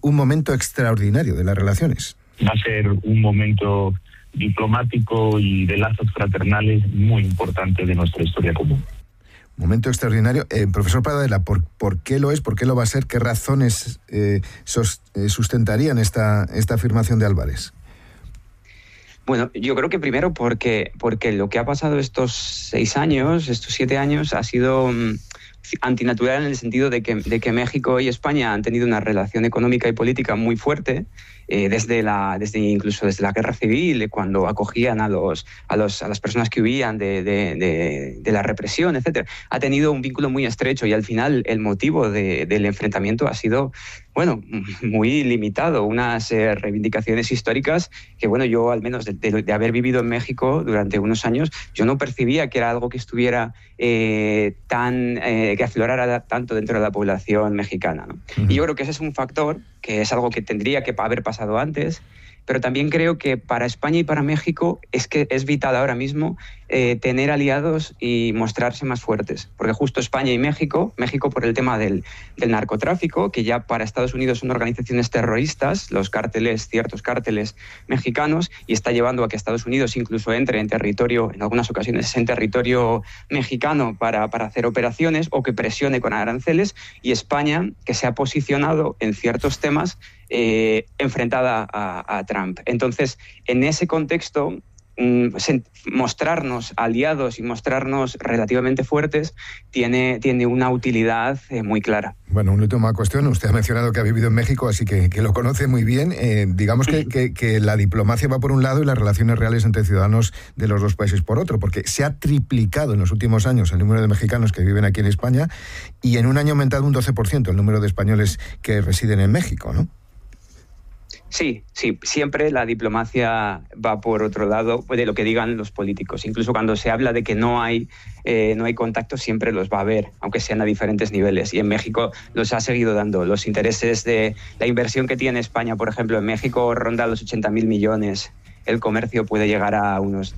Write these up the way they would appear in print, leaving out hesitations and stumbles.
un momento extraordinario de las relaciones. Va a ser un momento diplomático y de lazos fraternales muy importante de nuestra historia común. Momento extraordinario. Profesor Paradela, ¿por qué lo es? ¿Por qué lo va a ser? ¿Qué razones sustentarían esta afirmación de Álvarez? Bueno, yo creo que primero porque lo que ha pasado estos 7 años, ha sido antinatural en el sentido de que México y España han tenido una relación económica y política muy fuerte, incluso desde la guerra civil, cuando acogían a las personas que huían de la represión, etcétera. Ha tenido un vínculo muy estrecho y al final el motivo del enfrentamiento ha sido, muy limitado. Unas reivindicaciones históricas que, yo al menos de haber vivido en México durante unos años, yo no percibía que era algo que estuviera que aflorara tanto dentro de la población mexicana, ¿no? Uh-huh. Y yo creo que ese es un factor, que es algo que tendría que haber pasado antes, pero también creo que para España y para México es vital ahora mismo tener aliados y mostrarse más fuertes, porque justo España y México por el tema del narcotráfico, que ya para Estados Unidos son organizaciones terroristas, ciertos cárteles mexicanos, y está llevando a que Estados Unidos incluso entre en algunas ocasiones en territorio mexicano para hacer operaciones, o que presione con aranceles, y España, que se ha posicionado en ciertos temas enfrentada a Trump. Entonces, en ese contexto, mostrarnos aliados y mostrarnos relativamente fuertes tiene una utilidad muy clara. Bueno, una última cuestión. Usted ha mencionado que ha vivido en México, así que lo conoce muy bien. Digamos que la diplomacia va por un lado y las relaciones reales entre ciudadanos de los dos países por otro, porque se ha triplicado en los últimos años el número de mexicanos que viven aquí en España, y en un año ha aumentado un 12% el número de españoles que residen en México, ¿no? Sí, siempre la diplomacia va por otro lado de lo que digan los políticos. Incluso cuando se habla de que no hay contacto, siempre los va a haber, aunque sean a diferentes niveles. Y en México los ha seguido dando. Los intereses de la inversión que tiene España, por ejemplo, en México ronda los 80.000 millones. El comercio puede llegar a unos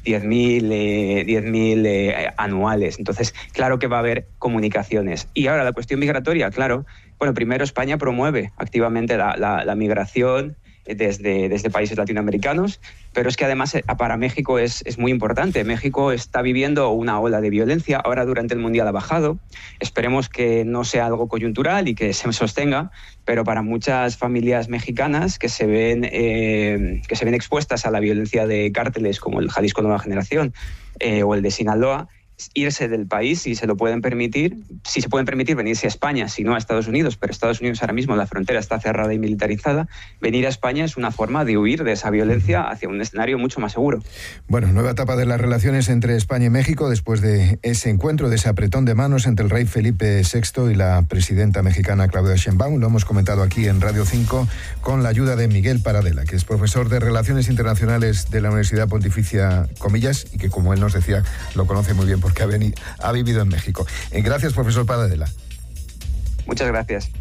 10.000 anuales. Entonces, claro que va a haber comunicaciones. Y ahora la cuestión migratoria, claro. Bueno, primero España promueve activamente la migración desde países latinoamericanos, pero es que además para México es muy importante. México está viviendo una ola de violencia, ahora durante el Mundial ha bajado. Esperemos que no sea algo coyuntural y que se sostenga, pero para muchas familias mexicanas que se ven expuestas a la violencia de cárteles como el Jalisco Nueva Generación o el de Sinaloa, irse del país, si se pueden permitir venirse a España, si no a Estados Unidos, pero Estados Unidos ahora mismo la frontera está cerrada y militarizada. Venir a España es una forma de huir de esa violencia hacia un escenario mucho más seguro. Bueno, nueva etapa de las relaciones entre España y México después de ese encuentro, de ese apretón de manos entre el rey Felipe VI y la presidenta mexicana Claudia Sheinbaum. Lo hemos comentado aquí en Radio 5 con la ayuda de Miguel Paradela, que es profesor de Relaciones Internacionales de la Universidad Pontificia Comillas y que, como él nos decía, lo conoce muy bien porque ha vivido en México. Gracias, profesor Paradela. Muchas gracias.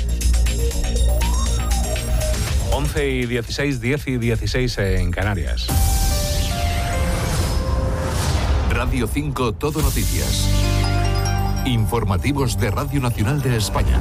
11:16, 10:16 en Canarias. Radio 5 Todo Noticias. Informativos de Radio Nacional de España.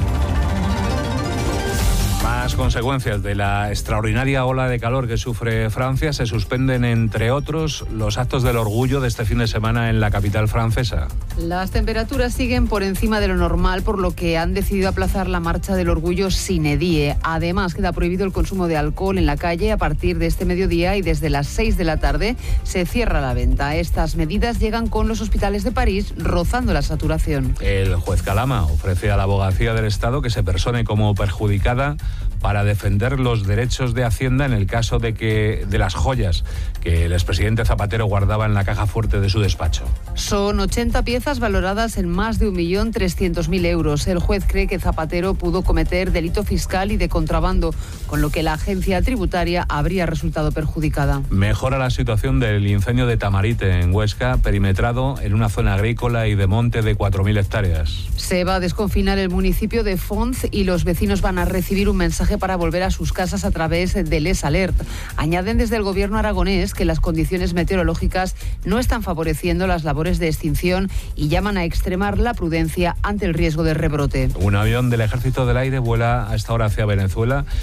Más consecuencias de la extraordinaria ola de calor que sufre Francia. Se suspenden, entre otros, los actos del orgullo de este fin de semana en la capital francesa. Las temperaturas siguen por encima de lo normal, por lo que han decidido aplazar la marcha del orgullo sine die. Además, queda prohibido el consumo de alcohol en la calle a partir de este mediodía, y desde las 6 de la tarde se cierra la venta. Estas medidas llegan con los hospitales de París rozando la saturación. El juez Calama ofrece a la Abogacía del Estado que se persone como perjudicada para defender los derechos de Hacienda en el caso de las joyas que el expresidente Zapatero guardaba en la caja fuerte de su despacho. Son 80 piezas valoradas en más de 1.300.000 euros. El juez cree que Zapatero pudo cometer delito fiscal y de contrabando, con lo que la agencia tributaria habría resultado perjudicada. Mejora la situación del incendio de Tamarite, en Huesca, perimetrado en una zona agrícola y de monte de 4.000 hectáreas. Se va a desconfinar el municipio de Fonz y los vecinos van a recibir un mensaje para volver a sus casas a través del ES-Alert. Añaden desde el gobierno aragonés que las condiciones meteorológicas no están favoreciendo las labores de extinción y llaman a extremar la prudencia ante el riesgo de rebrote. Un avión del Ejército del Aire vuela a esta hora hacia Venezuela